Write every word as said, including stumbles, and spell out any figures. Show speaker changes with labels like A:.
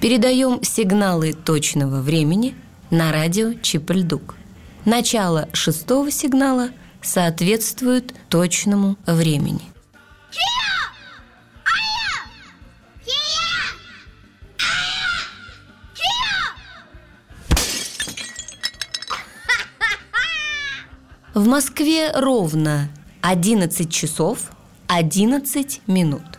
A: Передаем сигналы точного времени на радио Чип-Ль-Дук. Начало шестого сигнала соответствует точному времени. В Москве ровно одиннадцать часов одиннадцать минут.